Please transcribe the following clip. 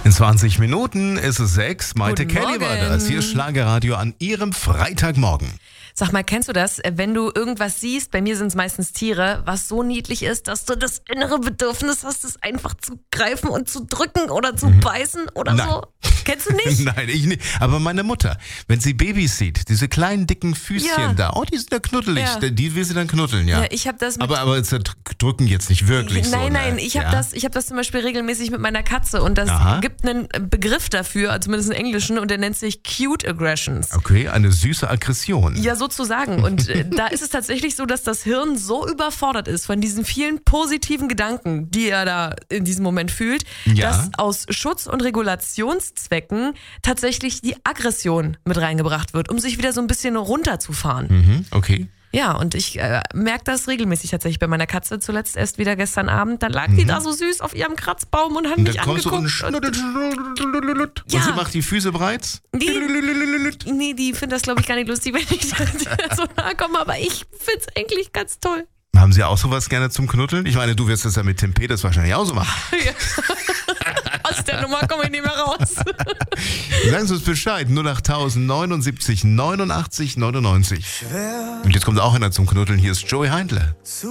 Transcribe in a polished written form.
In 20 Minuten ist es 6. Maite Guten Kelly war Morgen. das. Hier ist Schlagerradio an Ihrem Freitagmorgen. Sag mal, kennst du das, wenn du irgendwas siehst, bei mir sind es meistens Tiere, was so niedlich ist, dass du das innere Bedürfnis hast, es einfach zu greifen und zu drücken oder zu beißen oder Nein. so? Kennst du nicht? Nein, ich nicht. Aber meine Mutter, wenn sie Babys sieht, diese kleinen dicken Füßchen Ja. da, die sind ja knuddelig, Ja. die will sie dann knuddeln, ja. Ja, ich habe das mit Aber drücken jetzt nicht wirklich so. Nein, ne? ich habe das zum Beispiel regelmäßig mit meiner Katze und das Aha. gibt einen Begriff dafür, zumindest einen englischen, und der nennt sich Cute Aggressions. Okay, eine süße Aggression. Ja, sozusagen. Und da ist es tatsächlich so, dass das Hirn so überfordert ist von diesen vielen positiven Gedanken, die er da in diesem Moment fühlt, Ja. dass aus Schutz- und Regulationszwecken tatsächlich die Aggression mit reingebracht wird, um sich wieder so ein bisschen runterzufahren. Okay. Ja, und ich merke das regelmäßig tatsächlich bei meiner Katze. Zuletzt erst wieder gestern Abend. Dann lag die da so süß auf ihrem Kratzbaum und hat Und mich dann kommst du und angeguckt. und Ja. sie macht die Füße breit. Nee, die findet das, glaube ich, gar nicht lustig, wenn ich da so nahe komme. Aber ich finde es eigentlich ganz toll. Haben Sie auch sowas gerne zum Knuddeln? Ich meine, du wirst das ja mit Tim Peters wahrscheinlich auch so machen. Aus der Nummer komme ich nicht mehr raus. Sagen Sie uns Bescheid. 08000 79 89 99. Und jetzt kommt auch einer zum Knuddeln. Hier ist Joey Heindler.